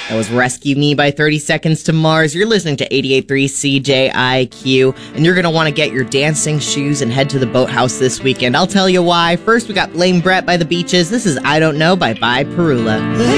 That was Rescue Me by 30 Seconds to Mars. You're listening to 88.3 CJIQ, and you're going to want to get your dancing shoes and head to the Boathouse this weekend. I'll tell you why. First, we got Blame Brett by The Beaches. This is I Don't Know by Perula.